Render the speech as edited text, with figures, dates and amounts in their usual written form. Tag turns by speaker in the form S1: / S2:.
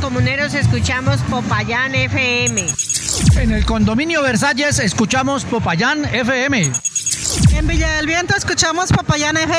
S1: Comuneros escuchamos Popayán FM.
S2: En el condominio Versalles escuchamos Popayán FM.
S3: En Villa del Viento escuchamos Popayán FM.